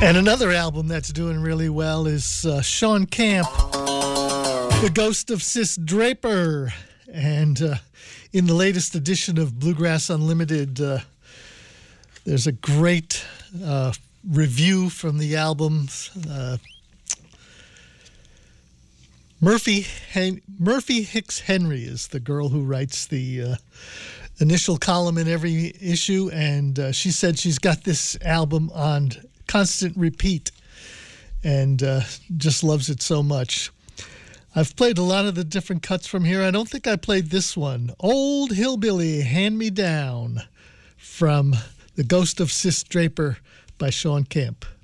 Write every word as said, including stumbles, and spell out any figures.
And another album that's doing really well is uh, Shawn Camp, The Ghost of Sis Draper. And uh, in the latest edition of Bluegrass Unlimited, uh, there's a great uh, review from the album. Uh, Murphy Hen- Murphy Hicks Henry is the girl who writes the uh, initial column in every issue, and uh, she said she's got this album on constant repeat and uh, just loves it so much. I've played a lot of the different cuts from here. I don't think I played this one. Old Hillbilly, Hand Me Down, from The Ghost of Sis Draper by Shawn Camp.